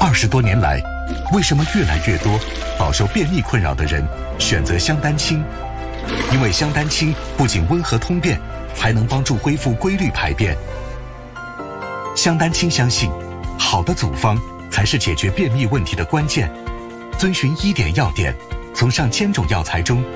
20多年来，为什么越来越多饱受便秘困扰的人选择香丹清？因为香丹清不仅温和通便，还能帮助恢复规律排便。香丹清相信，好的组方才是解决便秘问题的关键。遵循1点要点，从上千种药材中